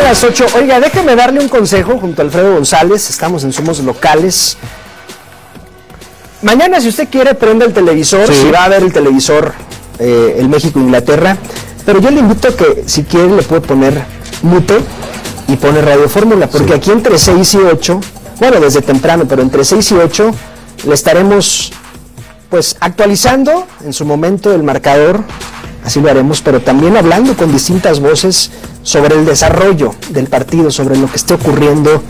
las 8. Oiga, déjeme darle un consejo junto a Alfredo González. Estamos en Somos Locales. Mañana, si usted quiere, prenda el televisor. Sí. Si va a ver el televisor, el México-Inglaterra. Pero yo le invito a que, si quiere, le puede poner mute y pone Radio Fórmula. Porque aquí entre 6 y 8, bueno, desde temprano, pero entre 6 y 8, le estaremos, pues, actualizando en su momento el marcador. Así lo haremos, pero también hablando con distintas voces sobre el desarrollo del partido, sobre lo que esté ocurriendo,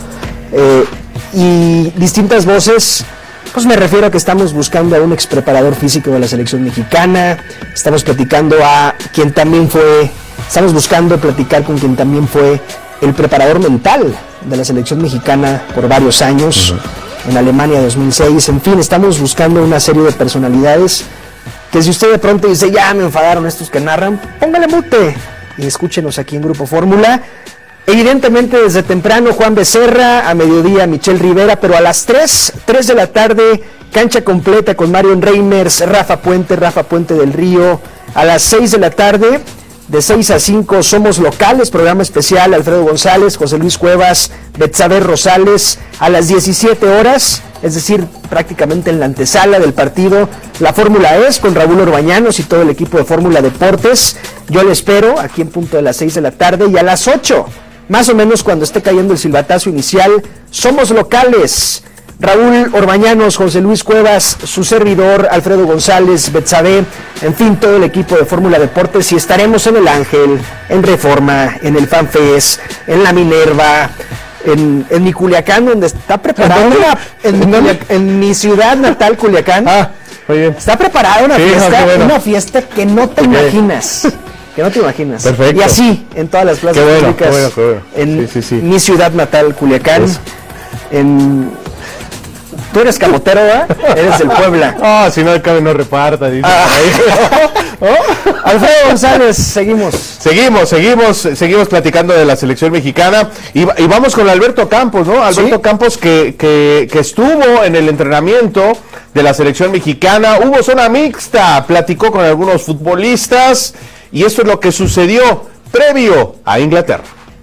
y distintas voces, pues me refiero a que estamos buscando a un ex preparador físico de la selección mexicana, estamos platicando a quien también fue, estamos buscando platicar con quien también fue el preparador mental de la selección mexicana por varios años, en Alemania 2006, en fin, estamos buscando una serie de personalidades que si usted de pronto dice, ya me enfadaron estos que narran, póngale mute y escúchenos aquí en Grupo Fórmula. Evidentemente desde temprano Juan Becerra, a mediodía Michelle Rivera, pero a las 3 de la tarde, cancha completa con Marion Reimers, Rafa Puente del Río. A las 6 de la tarde, de 6 a 5, Somos Locales, programa especial, Alfredo González, José Luis Cuevas, Betsabe Rosales. A las 17 horas, es decir, prácticamente en la antesala del partido, la Fórmula E con Raúl Orbañanos y todo el equipo de Fórmula Deportes. Yo le espero aquí en punto de las 6 de la tarde, y a las 8, más o menos cuando esté cayendo el silbatazo inicial, Somos Locales. Raúl Orbañanos, José Luis Cuevas, su servidor, Alfredo González, Betsabe, en fin, todo el equipo de Fórmula Deportes, y estaremos en el Ángel, en Reforma, en el FanFest, en la Minerva, en mi Culiacán, donde está preparada en mi ciudad natal, Culiacán. Muy bien. Está preparada una fiesta, bueno. Una fiesta que no te imaginas. Que no te imaginas. Perfecto. Y así, en todas las plazas públicas, qué bueno. En mi ciudad natal, Culiacán, Tú eres camotero, ¿verdad? Eres del Puebla. Si no cabe no reparta. Alfredo González, seguimos platicando de la selección mexicana y vamos con Alberto Campos, ¿no? Alberto Campos que estuvo en el entrenamiento de la selección mexicana. Hubo zona mixta, platicó con algunos futbolistas y esto es lo que sucedió previo a Inglaterra.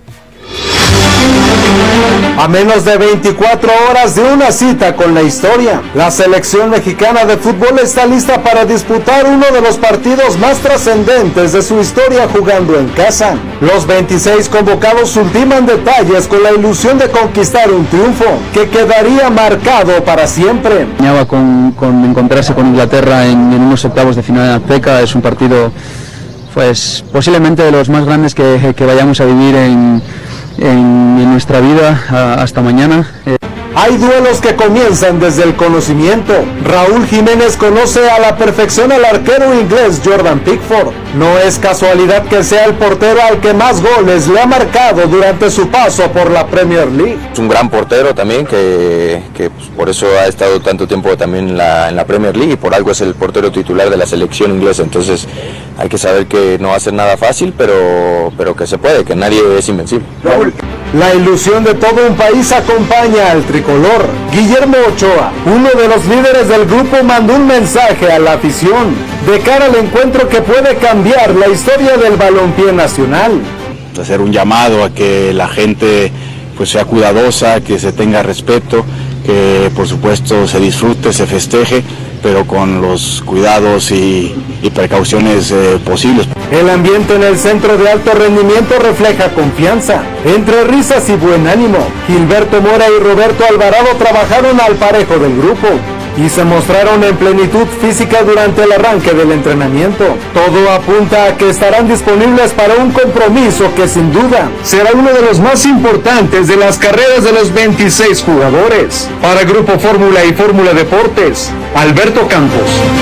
A menos de 24 horas de una cita con la historia, la selección mexicana de fútbol está lista para disputar uno de los partidos más trascendentes de su historia jugando en casa. Los 26 convocados ultiman detalles con la ilusión de conquistar un triunfo que quedaría marcado para siempre. Soñaba con encontrarse con Inglaterra en unos octavos de final en Azteca. Es un partido, pues, posiblemente de los más grandes que vayamos a vivir en nuestra vida hasta mañana. Hay duelos que comienzan desde el conocimiento. Raúl Jiménez conoce a la perfección al arquero inglés Jordan Pickford. No es casualidad que sea el portero al que más goles le ha marcado durante su paso por la Premier League. Es un gran portero también que pues, por eso ha estado tanto tiempo también en la Premier League y por algo es el portero titular de la selección inglesa. Entonces hay que saber que no va a ser nada fácil, pero que se puede, que nadie es invencible. Raúl, la ilusión de todo un país acompaña al tricolor. Guillermo Ochoa, uno de los líderes del grupo, mandó un mensaje a la afición de cara al encuentro que puede cambiar la historia del balompié nacional. Hacer un llamado a que la gente pues sea cuidadosa, que se tenga respeto, que por supuesto se disfrute, se festeje, pero con los cuidados y precauciones posibles. El ambiente en el centro de alto rendimiento refleja confianza, entre risas y buen ánimo. Gilberto Mora y Roberto Alvarado trabajaron al parejo del grupo y se mostraron en plenitud física durante el arranque del entrenamiento. Todo apunta a que estarán disponibles para un compromiso que sin duda será uno de los más importantes de las carreras de los 26 jugadores. Para Grupo Fórmula y Fórmula Deportes, Alberto Campos.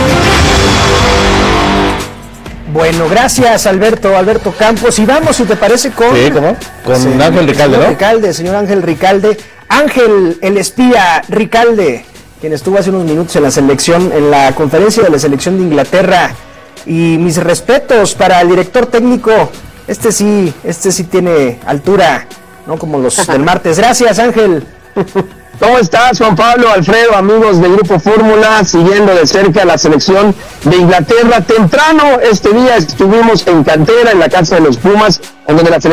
Bueno, gracias Alberto Campos, y vamos, si te parece, con Ángel Ricalde, ¿no? Señor Ángel Ricalde, Ángel el espía Ricalde, quien estuvo hace unos minutos en la selección, en la conferencia de la selección de Inglaterra, y mis respetos para el director técnico, este sí tiene altura, no como los del martes. Gracias, Ángel. ¿Cómo estás, Juan Pablo, Alfredo, amigos de Grupo Fórmula, siguiendo de cerca la selección de Inglaterra? Temprano este día estuvimos en cantera, en la casa de los Pumas, en donde la selección